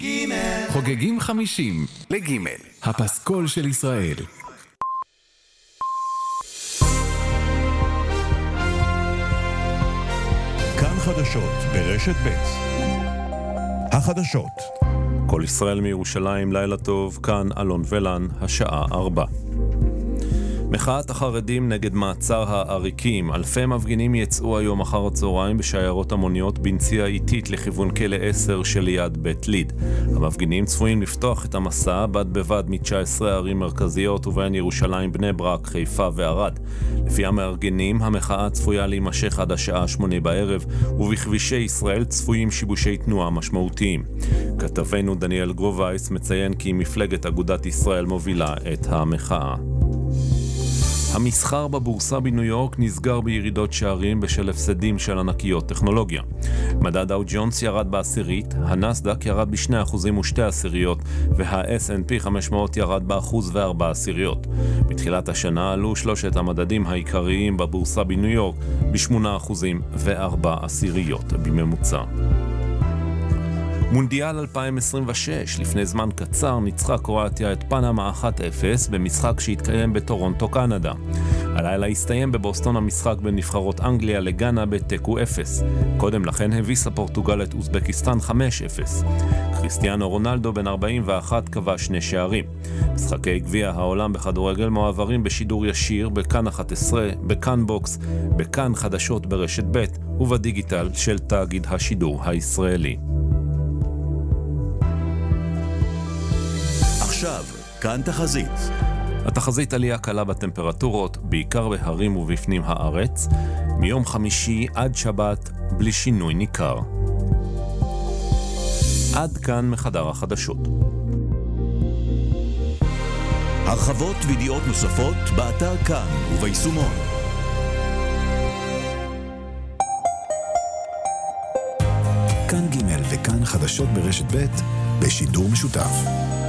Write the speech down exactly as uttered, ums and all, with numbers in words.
חוגגים חמישים לגימל, הפסקול של ישראל. כאן חדשות ברשת ב'. החדשות. כל ישראל מירושלים, לילה טוב, כאן אלון ולן, השעה ארבע. מחאת החרדים נגד מעצר העריקים. אלפי מפגינים יצאו היום אחר הצהריים בשיירות המוניות בנסיעה איטית לכיוון כלא עשר שליד בית ליד. המפגינים צפויים לפתוח את המסע בד בבד מ-תשע עשרה ערים מרכזיות ובהן ירושלים, בני ברק, חיפה וערד. לפי המארגנים, המחאה צפויה להימשך עד השעה שמונה בערב, ובכבישי ישראל צפויים שיבושי תנועה משמעותיים. כתבנו דניאל גרובייס מציין כי מפלגת אגודת ישראל מובילה את המחאה. המסחר בבורסה בניו יורק נסגר בירידות שערים בשל הפסדים של ענקיות טכנולוגיה. מדד דאו ג'ונס ירד בעשירית, הנסדק ירד בשני אחוזים ושתי עשיריות, וה-אס אנד פי חמש מאות ירד באחוז וארבע עשיריות. בתחילת השנה עלו שלושת המדדים העיקריים בבורסה בניו יורק בשמונה אחוזים וארבע עשיריות בממוצע. מונדיאל אלפיים עשרים ושש, לפני זמן קצר ניצחה קרואטיה את פנמה אחת אפס במשחק שהתקיים בטורונטו, קנדה. הלילה הסתיים בבוסטון המשחק בין נבחרות אנגליה לגאנה בתיקו אפס. קודם לכן הביסה פורטוגל את אוזבקיסטן חמש אפס. קריסטיאנו רונלדו בן ארבעים ואחת כבש שני שערים. משחקי גביע העולם בכדורגל מועברים בשידור ישיר בכאן אחת עשרה, בכאן בוקס, בכאן חדשות ברשת ב' ובדיגיטל של תאגיד השידור הישראלי. עכשיו, כאן תחזית. התחזית עלייה קלה בטמפרטורות, בעיקר בהרים ובפנים הארץ, מיום חמישי עד שבת בלי שינוי ניכר. עד כאן מחדר החדשות. הרחבות וידיעות נוספות באתר כאן וביישומון. כאן ג' וכאן חדשות ברשת ב' בשידור משותף.